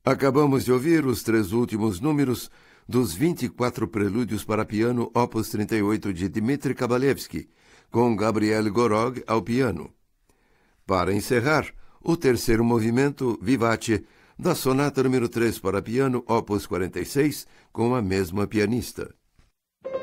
Acabamos de ouvir os 3 últimos números dos 24 prelúdios para piano Opus 38 de Dmitri Kabalevsky, com Gabriel Gorog ao piano. Para encerrar, o 3º movimento, Vivace, da Sonata número 3 para piano Opus 46, com a mesma pianista.